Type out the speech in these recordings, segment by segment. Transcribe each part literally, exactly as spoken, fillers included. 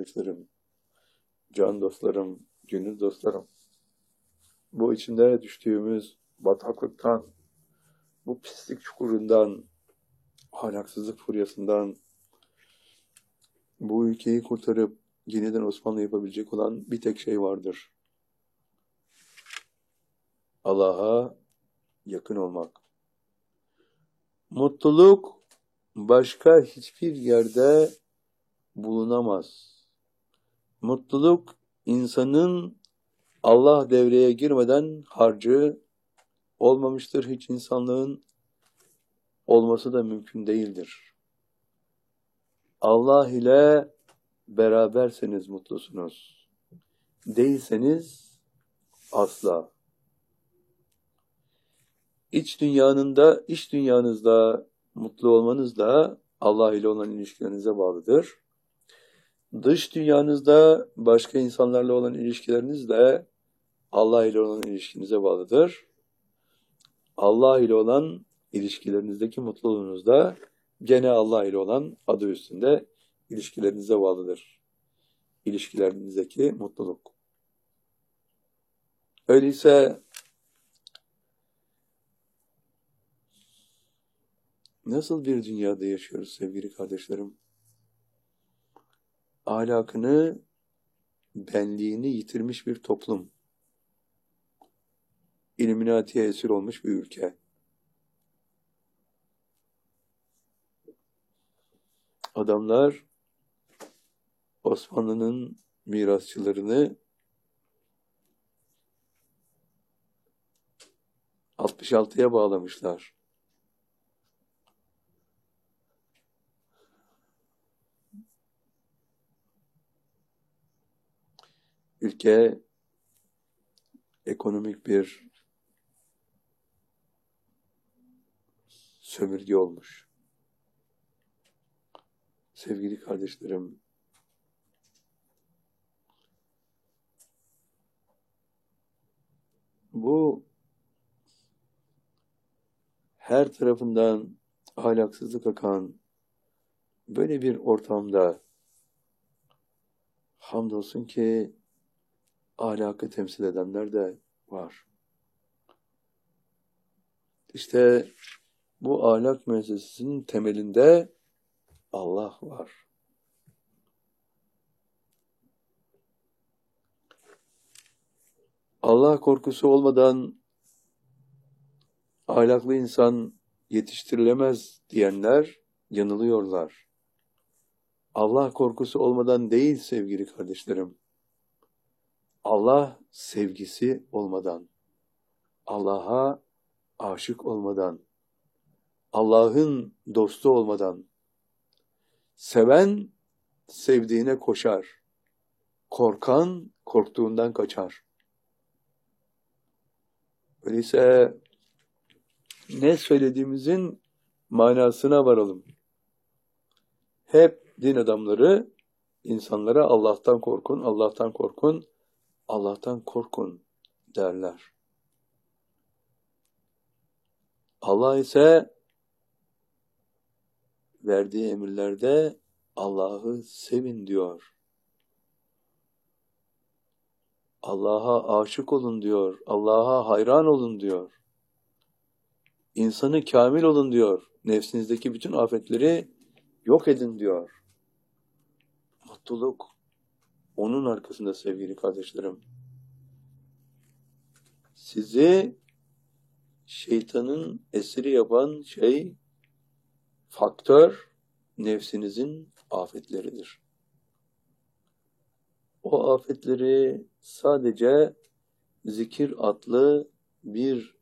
kardeşlerim, can dostlarım, gönül dostlarım. Bu içinde düştüğümüz bataklıktan, bu pislik çukurundan, ahlaksızlık furyasından, bu ülkeyi kurtarıp yeniden Osmanlı yapabilecek olan bir tek şey vardır. Allah'a yakın olmak. Mutluluk başka hiçbir yerde bulunamaz. Mutluluk insanın Allah devreye girmeden harcı olmamıştır. Hiç insanlığın olması da mümkün değildir. Allah ile beraberseniz mutlusunuz. Değilseniz asla. İç dünyanın da, iç dünyanızda mutlu olmanız da Allah ile olan ilişkilerinize bağlıdır. Dış dünyanızda başka insanlarla olan ilişkileriniz de Allah ile olan ilişkinize bağlıdır. Allah ile olan ilişkilerinizdeki mutluluğunuz da gene Allah ile olan adı üstünde ilişkilerinize bağlıdır. İlişkilerinizdeki mutluluk. Öyleyse nasıl bir dünyada yaşıyoruz sevgili kardeşlerim? Ahlakını, benliğini yitirmiş bir toplum. İlluminati'ye esir olmuş bir ülke. Adamlar Osmanlı'nın mirasçılarını altmış altıya bağlamışlar. Ülke ekonomik bir sömürge olmuş. Sevgili kardeşlerim, bu her tarafından ahlaksızlık akan böyle bir ortamda hamdolsun ki ahlakı temsil edenler de var. İşte bu ahlak müessesesinin temelinde Allah var. Allah korkusu olmadan ahlaklı insan yetiştirilemez diyenler yanılıyorlar. Allah korkusu olmadan değil sevgili kardeşlerim. Allah sevgisi olmadan, Allah'a aşık olmadan, Allah'ın dostu olmadan, seven sevdiğine koşar, korkan korktuğundan kaçar. Öyleyse ne söylediğimizin manasına varalım. Hep din adamları insanlara Allah'tan korkun, Allah'tan korkun, Allah'tan korkun derler. Allah ise verdiği emirlerde Allah'ı sevin diyor. Allah'a aşık olun diyor. Allah'a hayran olun diyor. İnsanı kamil olun diyor. Nefsinizdeki bütün afetleri yok edin diyor. Mutluluk onun arkasında sevgili kardeşlerim. Sizi şeytanın esiri yapan şey, faktör, nefsinizin afetleridir. O afetleri sadece zikir adlı bir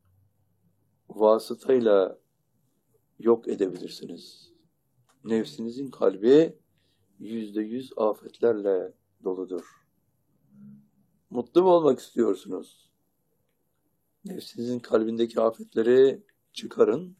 vasıtayla yok edebilirsiniz. Nefsinizin kalbi yüzde yüz afetlerle doludur. Mutlu mu olmak istiyorsunuz? Nefsinizin kalbindeki afetleri çıkarın.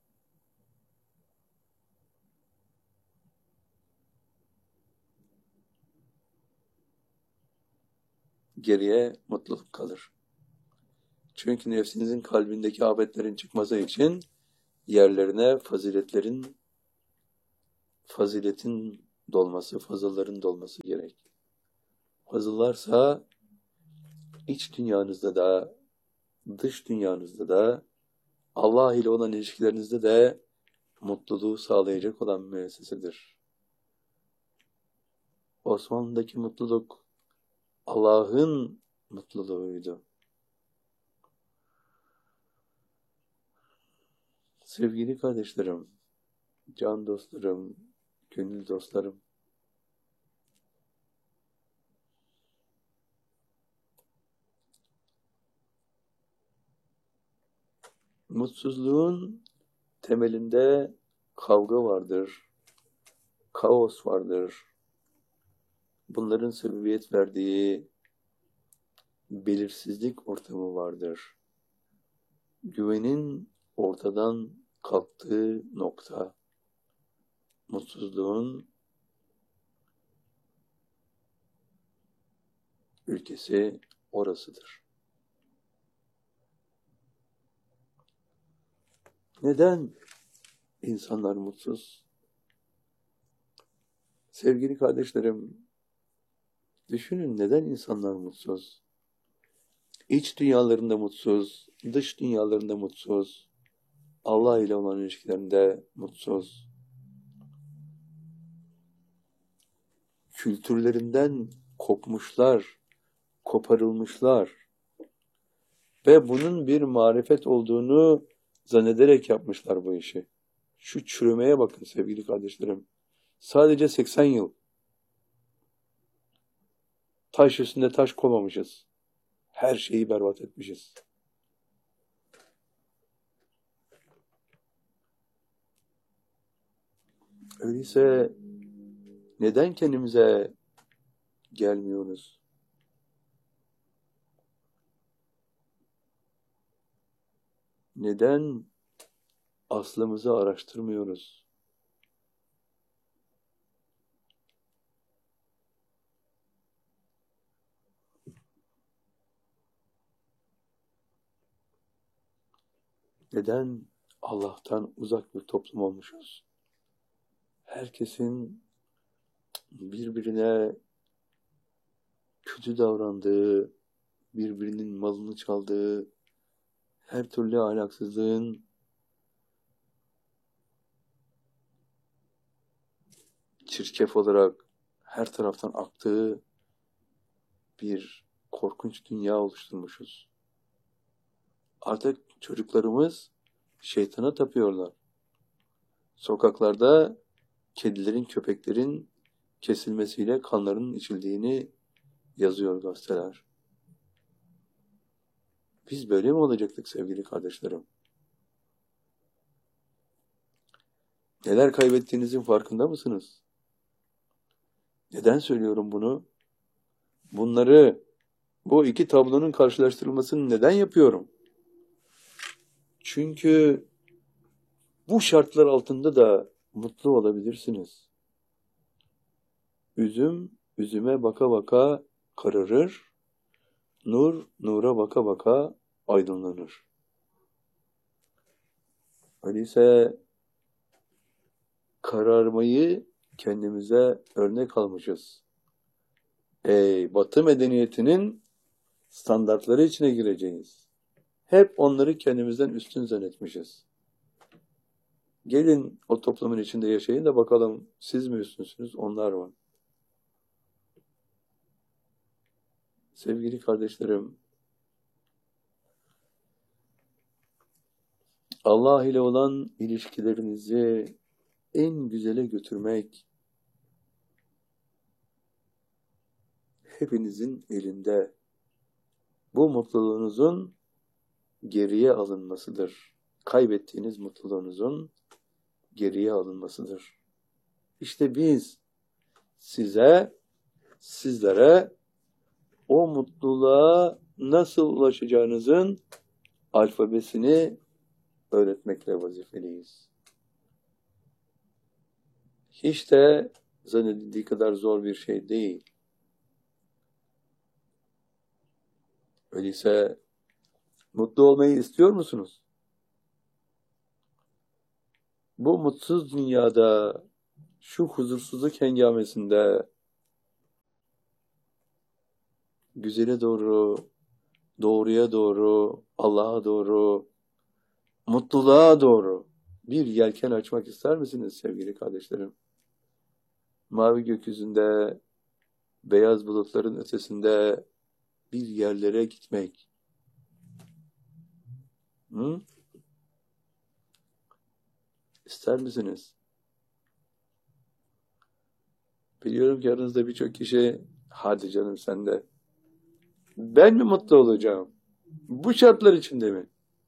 Geriye mutluluk kalır. Çünkü nefsinizin kalbindeki afetlerin çıkması için yerlerine faziletlerin, faziletin dolması, fazılların dolması gerek. Fazıllarsa iç dünyanızda da, dış dünyanızda da, Allah ile olan ilişkilerinizde de mutluluğu sağlayacak olan bir müessesedir. Osmanlı'daki mutluluk Allah'ın mutluluğuydu. Sevgili kardeşlerim, can dostlarım, gönül dostlarım, mutsuzluğun temelinde kavga vardır, kaos vardır. Bunların sebebiyet verdiği belirsizlik ortamı vardır. Güvenin ortadan kalktığı nokta, mutsuzluğun ülkesi orasıdır. Neden insanlar mutsuz? Sevgili kardeşlerim, düşünün neden insanlar mutsuz? İç dünyalarında mutsuz, dış dünyalarında mutsuz, Allah ile olan ilişkilerinde mutsuz. Kültürlerinden kopmuşlar, koparılmışlar ve bunun bir marifet olduğunu zannederek yapmışlar bu işi. Şu çürümeye bakın sevgili kardeşlerim. Sadece seksen yıl. Taş üstünde taş koymamışız. Her şeyi berbat etmişiz. Öyleyse neden kendimize gelmiyoruz? Neden aslımızı araştırmıyoruz? Neden Allah'tan uzak bir toplum olmuşuz? Herkesin birbirine kötü davrandığı, birbirinin malını çaldığı, her türlü ahlaksızlığın çirkef olarak her taraftan aktığı bir korkunç dünya oluşturmuşuz. Artık çocuklarımız şeytana tapıyorlar. Sokaklarda kedilerin, köpeklerin kesilmesiyle kanlarının içildiğini yazıyor gazeteler. Biz böyle mi olacaktık sevgili kardeşlerim? Neler kaybettiğinizin farkında mısınız? Neden söylüyorum bunu? Bunları, bu iki tablonun karşılaştırılmasını neden yapıyorum? Çünkü bu şartlar altında da mutlu olabilirsiniz. Üzüm, üzüme baka baka kararır, nur, nura baka baka aydınlanır. Öyleyse kararmayı kendimize örnek almışız. Ey Batı medeniyetinin standartları içine gireceğiz. Hep onları kendimizden üstün zannetmişiz. Gelin o toplumun içinde yaşayın da bakalım siz mi üstünsünüz, onlar mı? Sevgili kardeşlerim, Allah ile olan ilişkilerinizi en güzele götürmek hepinizin elinde. Bu mutluluğunuzun geriye alınmasıdır. Kaybettiğiniz mutluluğunuzun geriye alınmasıdır. İşte biz size, sizlere o mutluluğa nasıl ulaşacağınızın alfabesini öğretmekle vazifeliyiz. Hiç de zannedildiği kadar zor bir şey değil. Öyleyse mutlu olmayı istiyor musunuz? Bu mutsuz dünyada şu huzursuzluk hengamesinde güzele doğru, doğruya doğru, Allah'a doğru, mutluluğa doğru bir yelken açmak ister misiniz sevgili kardeşlerim? Mavi gökyüzünde, beyaz bulutların ötesinde bir yerlere gitmek. Hı? İster misiniz? Biliyorum ki aranızda birçok kişi, hadi canım sen de. Ben mi mutlu olacağım? Bu şartlar içinde mi?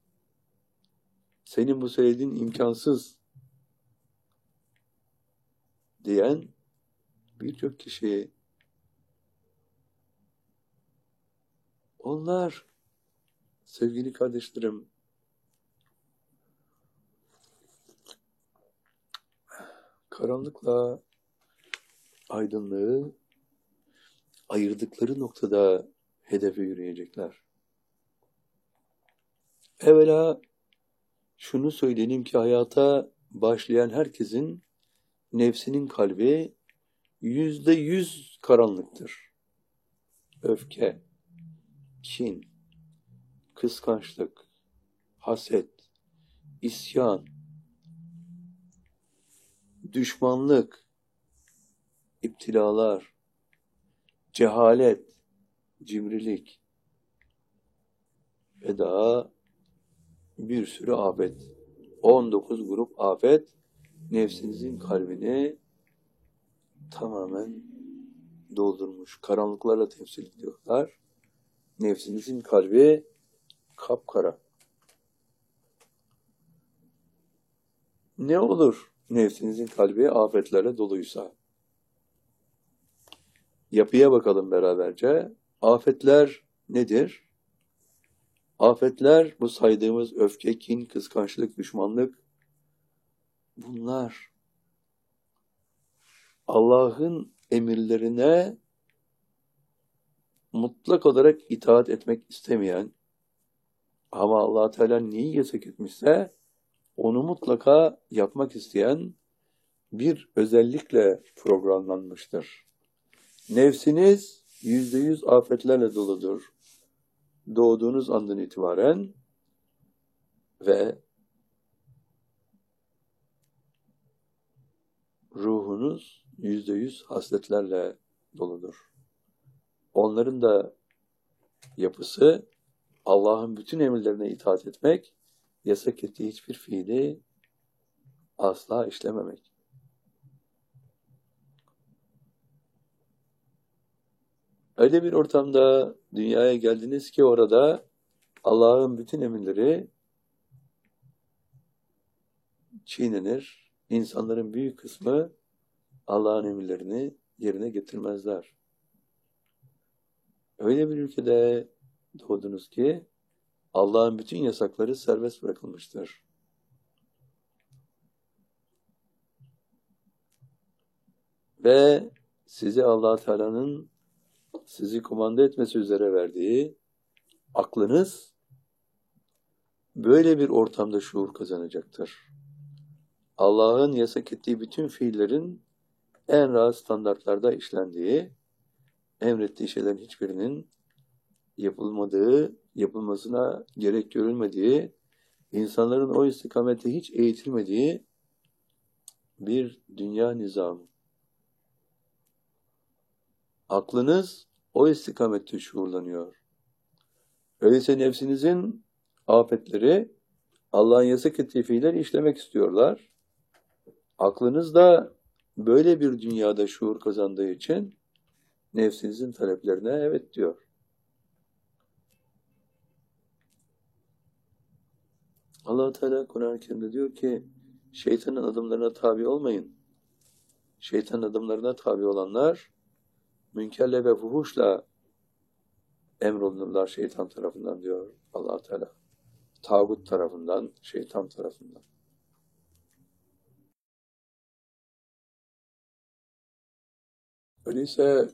Senin bu söylediğin imkansız diyen birçok kişi. Onlar sevgili kardeşlerim, karanlıkla aydınlığı ayırdıkları noktada hedefe yürüyecekler. Evvela şunu söyleyeyim ki hayata başlayan herkesin nefsinin kalbi yüzde yüz karanlıktır. Öfke, kin, kıskançlık, haset, isyan, düşmanlık, iptilalar, cehalet, cimrilik ve daha bir sürü afet. on dokuz grup afet nefsinizin kalbini tamamen doldurmuş. Karanlıklarla temsil ediyorlar. Nefsinizin kalbi kapkara. Ne olur nefsinizin kalbi afetlerle doluysa? Yapıya bakalım beraberce. Afetler nedir? Afetler bu saydığımız öfke, kin, kıskançlık, düşmanlık. Bunlar Allah'ın emirlerine mutlak olarak itaat etmek istemeyen ama Allah Teala neyi yasak etmişse onu mutlaka yapmak isteyen bir özellikle programlanmıştır. Nefsiniz yüzde yüz afetlerle doludur. Doğduğunuz andan itibaren ve ruhunuz yüzde yüz hasletlerle doludur. Onların da yapısı Allah'ın bütün emirlerine itaat etmek, yasak ettiği hiçbir fiili asla işlememek. Öyle bir ortamda dünyaya geldiniz ki orada Allah'ın bütün emirleri çiğnenir. İnsanların büyük kısmı Allah'ın emirlerini yerine getirmezler. Öyle bir ülkede doğdunuz ki Allah'ın bütün yasakları serbest bırakılmıştır. Ve sizi Allah Teala'nın sizi kumanda etmesi üzere verdiği aklınız böyle bir ortamda şuur kazanacaktır. Allah'ın yasak ettiği bütün fiillerin en rahat standartlarda işlendiği, emrettiği şeylerin hiçbirinin yapılmadığı, yapılmasına gerek görülmediği, insanların o istikamette hiç eğitilmediği bir dünya nizamı. Aklınız o istikamette şuurlanıyor. Öyleyse nefsinizin afetleri Allah'ın yasak ettiği fiilleri işlemek istiyorlar. Aklınız da böyle bir dünyada şuur kazandığı için nefsinizin taleplerine evet diyor. Allah Teala Kur'an-ı Kerim'de diyor ki şeytanın adımlarına tabi olmayın. Şeytanın adımlarına tabi olanlar münkerle ve fuhuşla emrolunurlar şeytan tarafından diyor Allah Teala. Tağut tarafından, şeytan tarafından. Öyleyse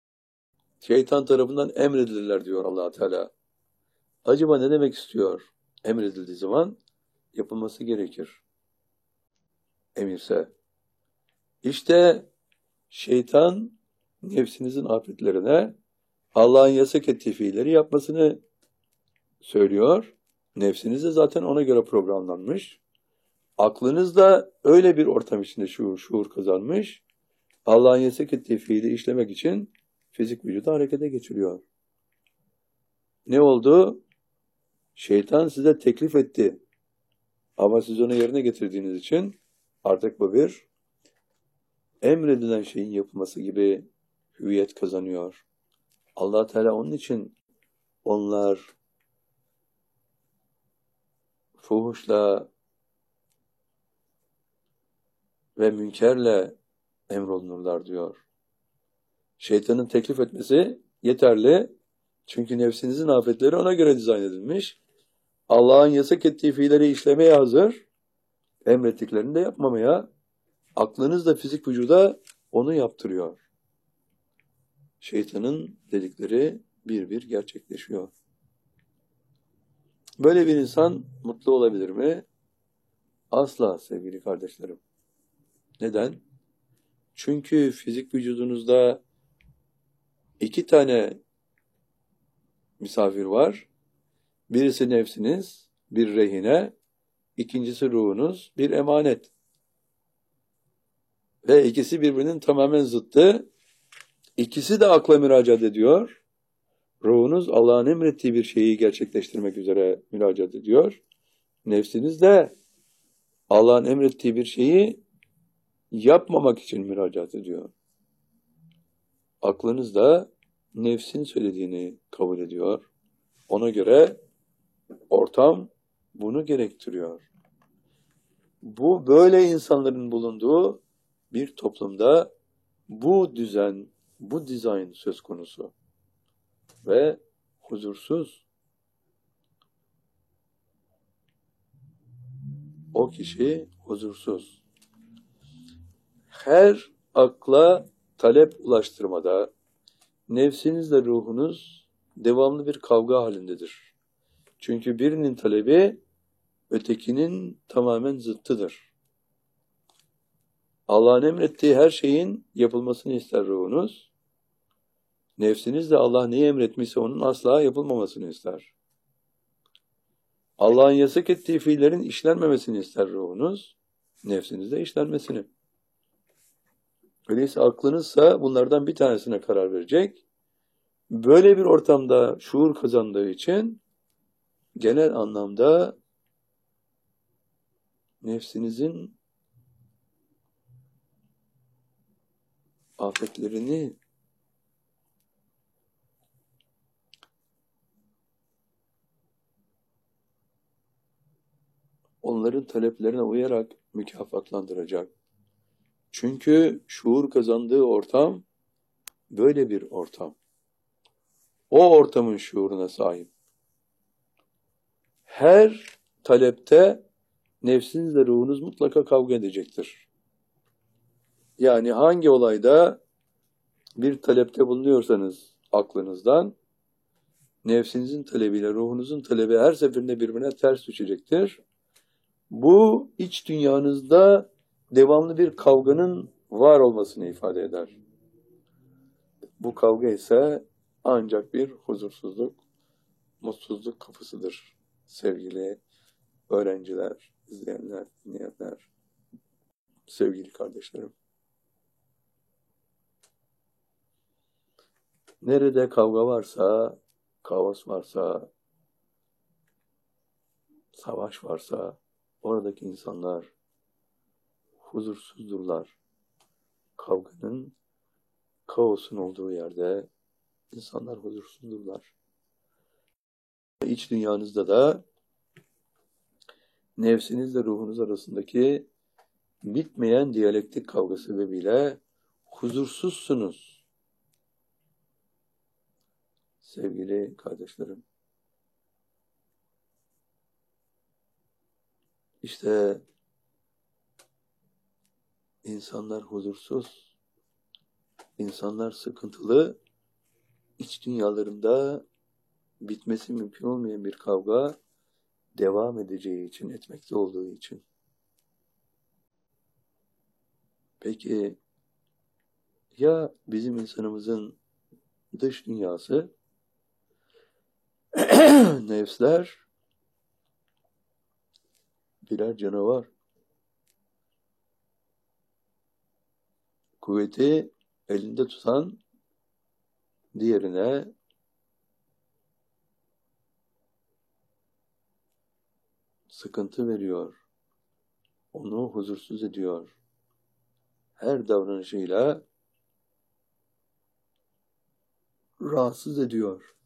şeytan tarafından emredilirler diyor Allah Teala. Acaba ne demek istiyor? Emredildiği zaman yapılması gerekir. Emirse. İşte şeytan nefsinizin afetlerine Allah'ın yasak ettiği fiilleri yapmasını söylüyor. Nefsiniz de zaten ona göre programlanmış. Aklınız da öyle bir ortam içinde şuur, şuur kazanmış. Allah'ın yasak ettiği fiili işlemek için fizik vücudu harekete geçiriyor. Ne oldu? Şeytan size teklif etti. Ama siz onu yerine getirdiğiniz için artık bu bir emredilen şeyin yapılması gibi hüviyet kazanıyor. Allah Teala onun için onlar fuhuşla ve münkerle emrolunurlar diyor. Şeytanın teklif etmesi yeterli. Çünkü nefsinizin afetleri ona göre dizayn edilmiş. Allah'ın yasak ettiği fiilleri işlemeye hazır. Emrettiklerini de yapmamaya. Aklınız da fizik vücuda onu yaptırıyor. Şeytanın dedikleri bir bir gerçekleşiyor. Böyle bir insan mutlu olabilir mi? Asla sevgili kardeşlerim. Neden? Çünkü fizik vücudunuzda iki tane misafir var. Birisi nefsiniz, bir rehine, ikincisi ruhunuz, bir emanet. Ve ikisi birbirinin tamamen zıttı. İkisi de akla müracaat ediyor. Ruhunuz Allah'ın emrettiği bir şeyi gerçekleştirmek üzere müracaat ediyor. Nefsiniz de Allah'ın emrettiği bir şeyi yapmamak için müracaat ediyor. Aklınız da nefsin söylediğini kabul ediyor. Ona göre ortam bunu gerektiriyor. Bu böyle insanların bulunduğu bir toplumda bu düzen, bu dizayn söz konusu ve huzursuz. O kişi huzursuz. Her akla talep ulaştırmada nefsinizle ruhunuz devamlı bir kavga halindedir. Çünkü birinin talebi ötekinin tamamen zıttıdır. Allah'ın emrettiği her şeyin yapılmasını ister ruhunuz. Nefsiniz de Allah neyi emretmişse onun asla yapılmamasını ister. Allah'ın yasak ettiği fiillerin işlenmemesini ister ruhunuz. Nefsiniz de işlenmesini. Öyleyse aklınızsa bunlardan bir tanesine karar verecek. Böyle bir ortamda şuur kazandığı için genel anlamda nefsinizin afetlerini onların taleplerine uyarak mükafatlandıracak. Çünkü şuur kazandığı ortam böyle bir ortam. O ortamın şuuruna sahip. Her talepte nefsinizle ruhunuz mutlaka kavga edecektir. Yani hangi olayda bir talepte bulunuyorsanız aklınızdan, nefsinizin talebiyle ruhunuzun talebi her seferinde birbirine ters düşecektir. Bu iç dünyanızda devamlı bir kavganın var olmasını ifade eder. Bu kavga ise ancak bir huzursuzluk, mutsuzluk kapısıdır sevgili öğrenciler, izleyenler, dinleyenler, sevgili kardeşlerim. Nerede kavga varsa, kaos varsa, savaş varsa oradaki insanlar huzursuzdurlar. Kavganın, kaosun olduğu yerde insanlar huzursuzdurlar. İç dünyanızda da nefsinizle ruhunuz arasındaki bitmeyen diyalektik kavga sebebiyle huzursuzsunuz. Sevgili kardeşlerim, işte insanlar huzursuz, insanlar sıkıntılı, iç dünyalarında bitmesi mümkün olmayan bir kavga devam edeceği için, etmekte olduğu için. Peki ya bizim insanımızın dış dünyası, nefsler birer canavar. Kuvveti elinde tutan diğerine sıkıntı veriyor. Onu huzursuz ediyor. Her davranışıyla rahatsız ediyor.